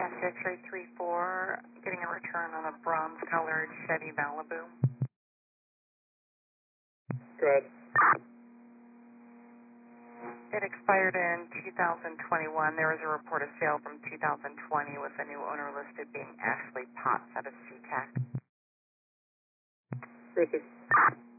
Yes, X-ray 34, getting a return on a bronze-colored Chevy Malibu. Go ahead. It expired in 2021. There was a report of sale from 2020 with the new owner listed being Ashley Potts out of SeaTac. Receive.